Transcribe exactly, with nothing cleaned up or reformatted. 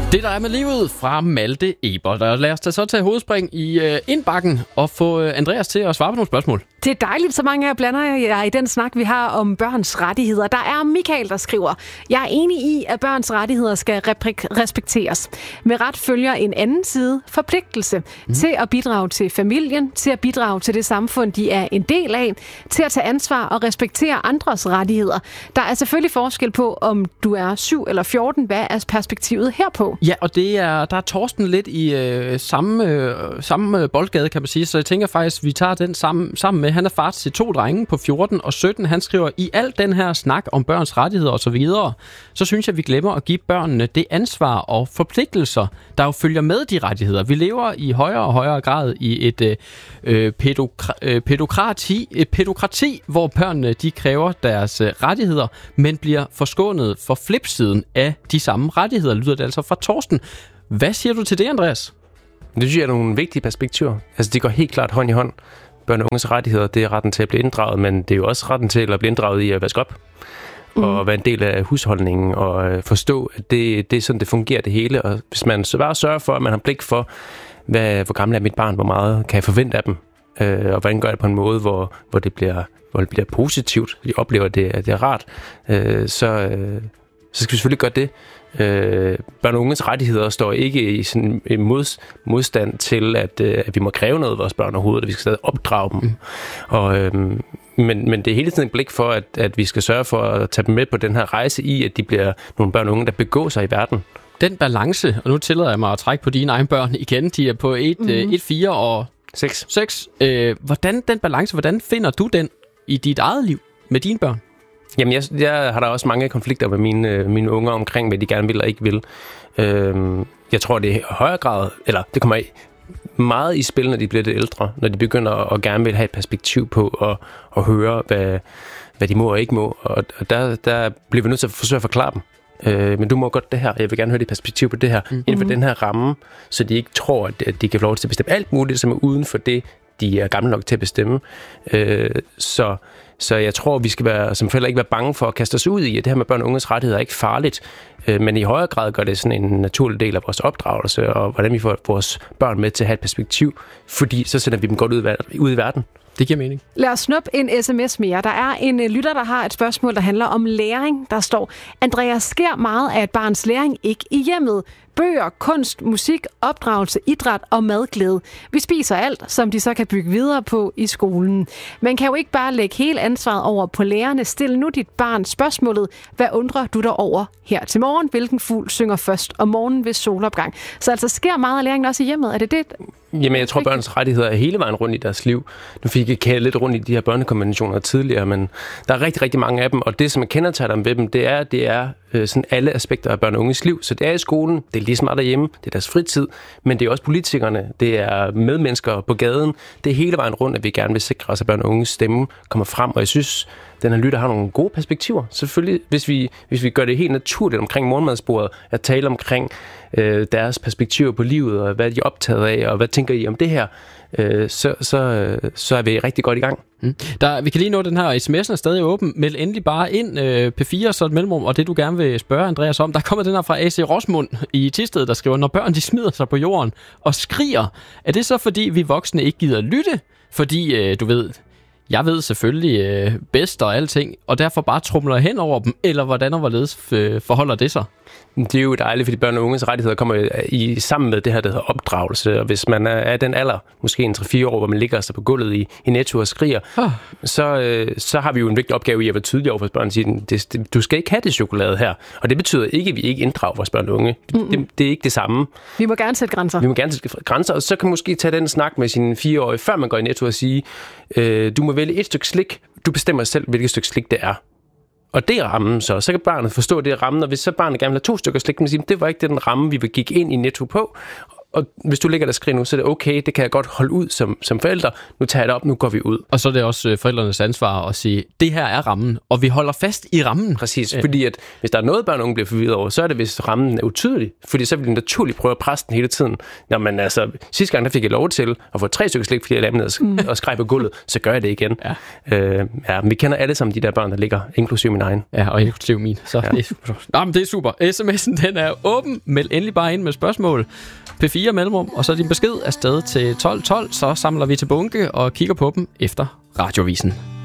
Det, der er med livet fra Malte Ebert. Og lad os da så tage hovedspring i øh, indbakken og få øh, Andreas til at svare på nogle spørgsmål. Det er dejligt, så mange af jer blander jer i den snak, vi har om børns rettigheder. Der er Michael, der skriver, jeg er enig i, at børns rettigheder skal repre- respekteres. Med ret følger en anden side, forpligtelse mm. til at bidrage til familien, til at bidrage til det samfund, de er en del af, til at tage ansvar og respektere andres rettigheder. Der er selvfølgelig forskel på, om du er syv eller fjorten. Hvad er perspektivet herpå? Ja, og det er, der er Torsten lidt i øh, samme, øh, samme boldgade, kan man sige. Så jeg tænker faktisk, vi tager den sammen, sammen med. Han er far til to drenge på fjorten og sytten. Han skriver, i al den her snak om børns rettigheder og så videre, så synes jeg, vi glemmer at give børnene det ansvar og forpligtelser, der jo følger med de rettigheder. Vi lever i højere og højere grad i et øh, pædokra- øh, pædokrati, et pædokrati, hvor børnene de kræver deres øh, rettigheder, men bliver forskånet for flipsiden af de samme rettigheder, lyder det altså fra Torsten. Hvad siger du til det, Andreas? Det synes jeg er nogle vigtige perspektiver. Altså, det går helt klart hånd i hånd. Børn og unges rettigheder, det er retten til at blive inddraget, men det er jo også retten til at blive inddraget i at vaske op. Mm. Og være en del af husholdningen og forstå, at det, det er sådan, det fungerer det hele. Og hvis man så bare sørger for, at man har blik for, hvad, hvor gammel er mit barn, hvor meget kan jeg forvente af dem, øh, og hvordan gør det på en måde, hvor, hvor, det, bliver, hvor det bliver positivt, de oplever, at det, at det er rart, øh, så, øh, så skal vi selvfølgelig gøre det. Øh, børn og unges rettigheder står ikke i sådan en mod, modstand til, at, øh, at vi må kræve noget af vores børn overhovedet, at vi skal stadig opdrage dem. Mm. Og, øh, men, men det er hele tiden et blik for, at, at vi skal sørge for at tage dem med på den her rejse i, at de bliver nogle børn og unge, der begår sig i verden. Den balance, og nu tillader jeg mig at trække på dine egne børn igen, de er på et, mm. et fire og seks. Øh, hvordan den balance, hvordan finder du den i dit eget liv med dine børn? Jamen, jeg, jeg har da også mange konflikter med mine, mine unger omkring, hvad de gerne vil og ikke vil. Øhm, jeg tror, det er i højere grad, eller det kommer meget i spil, når de bliver lidt ældre, når de begynder at gerne vil have et perspektiv på og, og høre, hvad, hvad de må og ikke må. Og, og der, der bliver vi nødt til at forsøge at forklare dem. Øh, men du må godt det her, jeg vil gerne høre dit perspektiv på det her, mm-hmm. inden for den her ramme, så de ikke tror, at de kan få lov til at bestemme alt muligt, som er uden for det, de er gamle nok til at bestemme. Øh, så, så jeg tror, vi skal være, som forældre ikke være bange for at kaste os ud i, at det her med børn og unges rettigheder er ikke farligt, øh, men i højere grad gør det sådan en naturlig del af vores opdragelse, og hvordan vi får vores børn med til at have et perspektiv, fordi så sender vi dem godt ud, ud i verden. Det giver mening. Lad os snuppe en sms mere. Der er en lytter, der har et spørgsmål, der handler om læring. Der står, Andreas, sker meget af et barns læring ikke i hjemmet. Bøger, kunst, musik, opdragelse, idræt og madglæde. Vi spiser alt, som de så kan bygge videre på i skolen. Man kan jo ikke bare lægge hele ansvaret over på lærerne. Stil nu dit barn spørgsmålet. Hvad undrer du dig over her til morgen? Hvilken fugl synger først om morgenen ved solopgang? Så altså sker meget af læringen også i hjemmet? Er det det? Jamen, jeg tror, børns rettigheder er hele vejen rundt i deres liv. Nu fik jeg kædet lidt rundt i de her børnekonventioner tidligere, men der er rigtig, rigtig mange af dem, og det, som jeg kendetegner dem ved dem, det er, det er øh, sådan alle aspekter af børn og unges liv. Så det er i skolen, det er lige så meget derhjemme, det er deres fritid, men det er også politikerne, det er medmennesker på gaden. Det er hele vejen rundt, at vi gerne vil sikre os, at børn og unges stemme kommer frem, og jeg synes, den her lytter har nogle gode perspektiver. Selvfølgelig, hvis vi, hvis vi gør det helt naturligt omkring morgenmadsbordet, at tale omkring øh, deres perspektiver på livet, og hvad de er optaget af, og hvad tænker I om det her, øh, så, så, øh, så er vi rigtig godt i gang. Mm. Der, vi kan lige nå den her, sms'en er stadig åben. Meld endelig bare ind øh, P fire, så et mellemrum, og det du gerne vil spørge Andreas om. Der kommer den her fra A C Rosmund i Thisted, der skriver, når børn de smider sig på jorden og skriger, er det så fordi vi voksne ikke gider lytte? Fordi, øh, du ved... Jeg ved selvfølgelig øh, bedst og alting, og derfor bare trumler hen over dem, eller hvordan og hvorledes øh, forholder det sig? Det er jo dejligt, fordi børn og unges rettigheder kommer i, sammen med det her, der hedder opdragelse, og hvis man er af den alder, måske en tre fire år, hvor man ligger sig på gulvet i, i Netto og skriger, oh. så, øh, så har vi jo en vigtig opgave i at være tydelige over for børn og sige, det, det, du skal ikke have det chokolade her, og det betyder ikke, at vi ikke inddrager vores børn og unge. Det, det, det er ikke det samme. Vi må gerne sætte grænser. Vi må gerne sætte grænser, og så kan man måske tage den snak med sine fireårige, før man går i Netto og sige, øh, du må vælge et stykke slik, du bestemmer selv, hvilket stykke slik det er. Og det er rammen så. Så kan barnet forstå, at det er rammen, og hvis så barnet gerne vil have to stykker slik, så siger det var ikke den ramme, vi gik ind i Netto på. og hvis du ligger der og skriger nu, så er det okay, det kan jeg godt holde ud som, som forælder. Nu tager jeg det op, nu går vi ud. Og så er det også øh, forældrenes ansvar at sige, det her er rammen, og vi holder fast i rammen. Præcis, øh. fordi at hvis der er noget, børn og unge bliver forvirret over, så er det, hvis rammen er utydelig. Fordi så vil de naturligt prøve at presse den hele tiden. Når man altså, sidste gang der fik jeg lov til at få tre stykker slik, fordi jeg lavede ned og, mm. og skreg på gulvet, så gør jeg det igen. Ja. Øh, ja, vi kender alle sammen de der børn, der ligger, inklusive min egen. Ja, og inklusive min. Så ja. det, er super. Nå, men det er super. sms'en, den er åben. Meld endelig bare ind med spørgsmål. P fire mellemrum, og så din besked afsted til tolv tolv, så samler vi til bunke og kigger på dem efter Radiovisen.